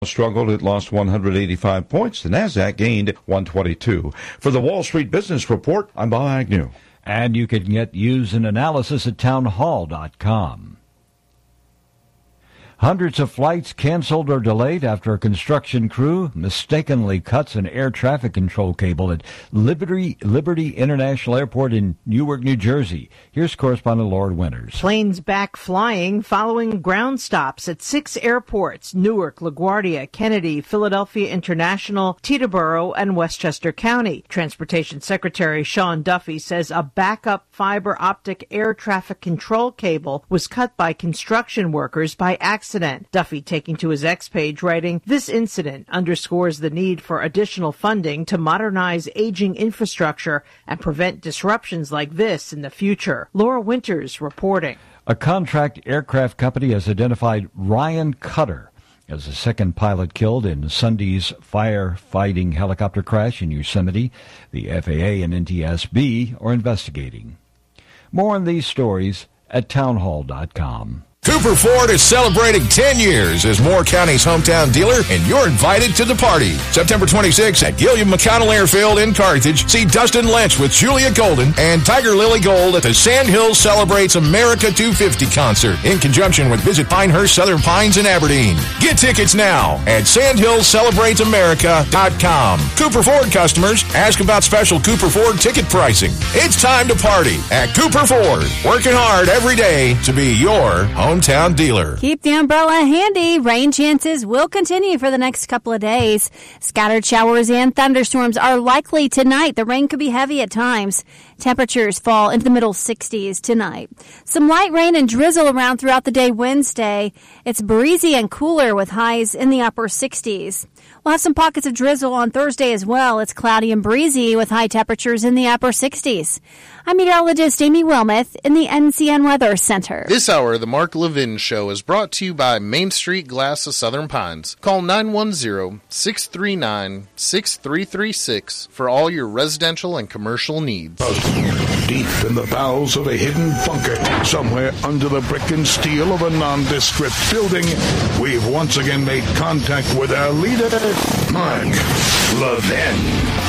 struggled. It lost 185 points. The Nasdaq gained 122. For the Wall Street Business Report, I'm Bob Agnew. And you can get news and analysis at townhall.com. Hundreds of flights canceled or delayed after a construction crew mistakenly cuts an air traffic control cable at Liberty International Airport in Newark, New Jersey. Here's correspondent Laura Winters. Planes back flying following ground stops at 6 airports: Newark, LaGuardia, Kennedy, Philadelphia International, Teterboro, and Westchester County. Transportation Secretary Sean Duffy says a backup fiber optic air traffic control cable was cut by construction workers by accident. Duffy taking to his X page writing, "This incident underscores the need for additional funding to modernize aging infrastructure and prevent disruptions like this in the future." Laura Winters reporting. A contract aircraft company has identified Ryan Cutter as the second pilot killed in Sunday's firefighting helicopter crash in Yosemite. The FAA and NTSB are investigating. More on these stories at townhall.com. Cooper Ford is celebrating 10 years as Moore County's hometown dealer, and you're invited to the party. September 26th at Gilliam McConnell Airfield in Carthage. See Dustin Lynch with Julia Golden and Tiger Lily Gold at the Sandhills Celebrates America 250 concert in conjunction with Visit Pinehurst, Southern Pines, and Aberdeen. Get tickets now at sandhillscelebratesamerica.com. Cooper Ford customers, ask about special Cooper Ford ticket pricing. It's time to party at Cooper Ford. Working hard every day to be your hometown dealer. Keep the umbrella handy. Rain chances will continue for the next couple of days. Scattered showers and thunderstorms are likely tonight. The rain could be heavy at times. Temperatures fall into the middle 60s tonight. Some light rain and drizzle around throughout the day Wednesday. It's breezy and cooler with highs in the upper 60s. We'll have some pockets of drizzle on Thursday as well. It's cloudy and breezy with high temperatures in the upper 60s. I'm meteorologist Amy Wilmoth in the NCN Weather Center. This hour, the Mark Levin Show is brought to you by Main Street Glass of Southern Pines. Call 910-639-6336 for all your residential and commercial needs. Deep in the bowels of a hidden bunker, somewhere under the brick and steel of a nondescript building, we've once again made contact with our leader, Mark Levin.